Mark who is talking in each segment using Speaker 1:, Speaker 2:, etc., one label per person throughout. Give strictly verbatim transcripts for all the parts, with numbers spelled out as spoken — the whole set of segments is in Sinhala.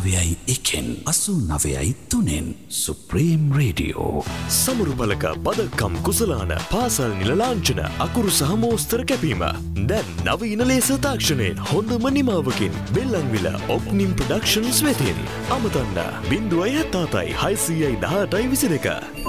Speaker 1: නවයයි එකෙන් අසූ නවයයි තුනෙන් සුප්‍රීම් රේඩියෝ.
Speaker 2: සමරු බලක පදක්කම් කුසලාන පාසල් නිල ලාංඡන අකුරු සහ මෝස්තර කැපීම. දැන් නවීන ලේස තාක්ෂණයෙන් හොඳම නිමාවකින් බෙල්ලන්විල ඔප්නිම් ප්‍රොඩක්ෂන්ස් වෙතින්. අමතන්න බිංදුවයි හත්තාතයි හයිසීයයි දහඅටයි විසි දෙක.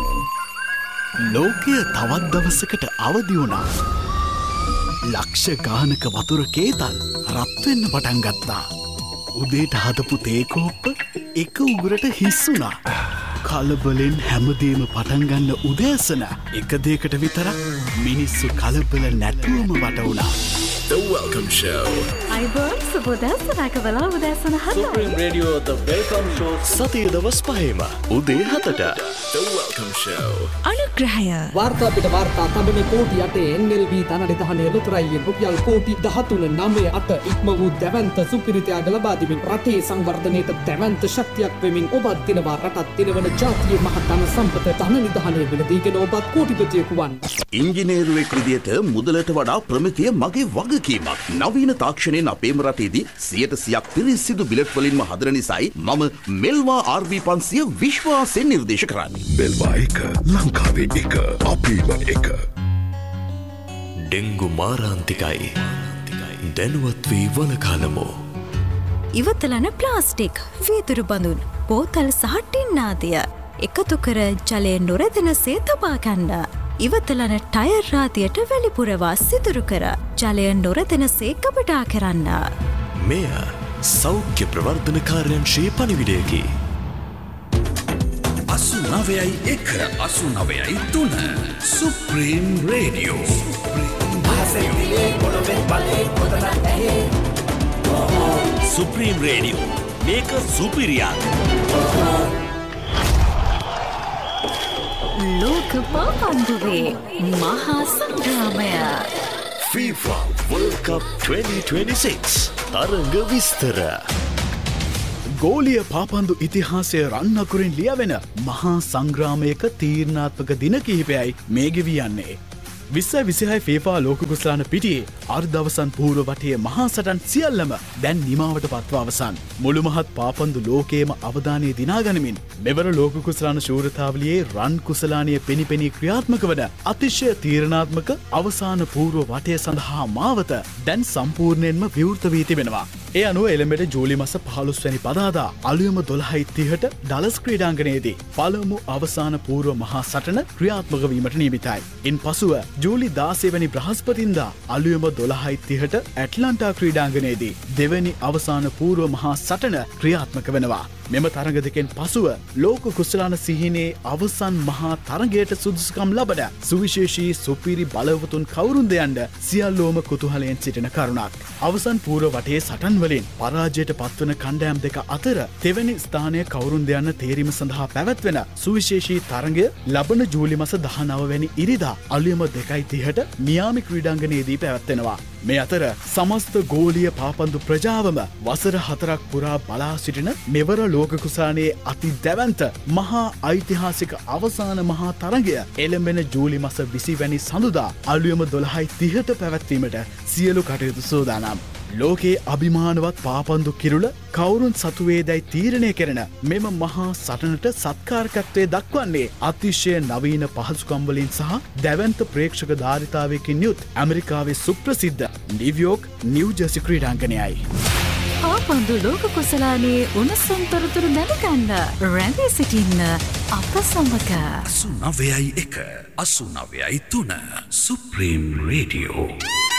Speaker 3: ලෝකය තවත් දවසකට අවදි වුණා. ලක්ෂ ගානක වතුර කේතල් රත්වෙන්න පටන් ගත්තා. උදේට හදපු තේකෝප්ප එක උගුරට හිස්සුනා. කලබලෙන් හැමදේම පටන්ගන්න උදෑසන එක දේකට විතරක් මිනිස්සු කලබල නැතුවම වට වුණා.
Speaker 4: The Welcome Show.
Speaker 5: අයිබෝන් සුබෝදෑසනක වෙලා උදෑසන හතයි.
Speaker 4: Supreme Radio The Welcome Show.
Speaker 2: සතිය දවස් පහේම උදේ හතට.
Speaker 4: The Welcome Show.
Speaker 5: අනුග්‍රහය.
Speaker 6: වාර්තා පිට වාර්තා තබන කෝටි අටේ එන් එල් බී ධනනිධානයේ ලොතරැයියෙන් රුපියල් කෝටි දහතුන නවය අට ඉක්ම වූ දැවැන්ත සුපිරිතයාග ලබා දෙමින් රටේ සංවර්ධනයට දැවැන්ත ශක්තියක් වෙමින් ඔබත් දිනවා රටත් දිනවන ජාතියේ මහත් ධන සම්පත ධනනිධානයේ වෙලදීගෙන ඔබත් කෝටිපතියෙකු වන්.
Speaker 7: ඉංජිනේරුවෙක් විදියට මුදලට වඩා ප්‍රමිතිය මගේ වගකීමක්. නවීන තාක්ෂණයෙන් අපේම රටේදී සියයට සියයක් පිරිසිදු බිලට් වලින්ම හදන නිසායි මම මෙල්වා ආර් බී පන්සිය විශ්වාසයෙන් නිර්දේශ කරන්නේ.
Speaker 8: මෙල්වා එක ලංකාවේ එක අපේම එක.
Speaker 2: ඩෙංගු මාරාන්තිකයි. දැනුවත් වී වළකාලමු.
Speaker 5: ඉවතලන ප්ලාස්ටික්, වීදුරු බඳුන්, බෝතල් සහ ටින් ආදිය එකතු කර ජලය නොරැදෙනසේ තබා ගන්න. ඉවතලන ටයර් රාදියට වැලිපුරවා සිදුරු කර ජලය නොරැදෙනසේ කපටා කරන්න.
Speaker 2: මෙය සෞඛ්‍ය ප්‍රවර්ධන කාර්යංශයේ පණිවිඩයකි.
Speaker 1: අසූ නවයයි එක අසූ නවයයි තුන සුප්‍රීම් රේඩියෝ. සුප්‍රීම් රේඩියෝ මේක සුපිරියක්.
Speaker 5: ලෝක පාපන්දුවේ මහා සංග්‍රාමය.
Speaker 2: FIFA World Cup twenty twenty-six තරඟ විස්තර.
Speaker 3: ගෝලිය පාපන්දු ඉතිහාසය රන්නකුරින් ලියවෙන මහා සංග්‍රාමයක තීරණාත්මක දින කිහිපයයි මේ ගෙවියන්නේ. විස්සයි විසිහයි ෆීෆා ලෝක කුසලාන පිටියේ අර්ධවසන් පූර්ව වටයේ මහා සටන් සියල්ලම දැන් නිමාවට පත්ව අවසන්. මුළු මහත් පාපන්දු ලෝකයේම අවධානය දිනාගනිමින් මෙවර ලෝක කුසලාන ශූරතාවලියේ රන් කුසලානය පෙනිපෙනී ක්‍රියාත්මක වන අතිශය තීරණාත්මක අවසාන පූර්ව වටය සඳහා මාවත දැන් සම්පූර්ණයෙන්ම විවෘත වී තිබෙනවා. ඒ අනුව එළඹෙට ජූලි මස පහළොස් වැනි පදාදා අලුයම දොළහයි තිහට ඩලස් ක්‍රීඩාංගණයේදී පළමු අවසාන පූර්ව මහා සටන ක්‍රියාත්මක වීමට නියමිතයි. ඉන් පසුව ජූලි දාසය වැනි බ්‍රහස්පතින්දා අලුයම දොළහයි තිහට ඇට්ලන්ටා ක්‍රීඩාංගණයේදී දෙවැනි අවසාන පූර්ව මහා සටන ක්‍රියාත්මක වෙනවා. මෙම තරග දෙකෙන් පසුව ලෝක කුසලාන සිහිනේ අවසන් මහා තරගයට සුදුසුකම් ලබන සුවිශේෂී සුපිරි බලවතුන් කවුරුන්ද යන්න සියල්ලෝම කුතුහලයෙන් සිටින කරුණක්. අවසන් පූර්ව වටේ සටන් වලින් පරාජයට පත්වන කණ්ඩෑම් දෙක අතර තෙවැනි ස්ථානය කවුරුන්ද යන්න තේරීම සඳහා පැවැත්වෙන සුවිශේෂී තරගය ලබන ජූලි මස දහනව වැනි ඉරිදා අලුයම දෙකයි තිහට මියාමි ක්‍රීඩාංගණයේදී පැවැත්වෙනවා. මේ අතර සමස්ත ගෝලීය පාපන්දු ප්‍රජාවම වසර හතරක් පුරා බලා සිටින මෙවර ලෝක කුසලානයේ අති දැවැන්ත මහා ඓතිහාසික අවසාන මහා තරගය එළඹෙන ජූලි මස විසි වැනි සඳුදා අලුයම දොළහයි තිහට පැවැත්වීමට සියලු කටයුතු සූදානම්. ලෝකයේ අභිමානවත් පාපන්දු කිරුළ කවුරුන් සතුවේදැයි තීරණය කෙරෙන මෙම මහා සටනට සත්කාරකත්වය දක්වන්නේ අතිශය නවීන පහසුකම්වලින් සහ දැවැන්ත ප්‍රේක්ෂක ධාරිතාවයකින් යුත් ඇමරිකාවේ සුප්‍රසිද්ධ නිව්යෝක් නිව්ජර්සි ක්‍රීඩාංගණයයි.
Speaker 5: පාපන්දු ලෝක කුසලානයේ උණුසුම් තොරතුරු දැනගන්න රැඳී සිටින්න අප සමග.
Speaker 1: අසූ නවයයි එක අසූ නවයයි තුන සුප්‍රීම් රේඩියෝ.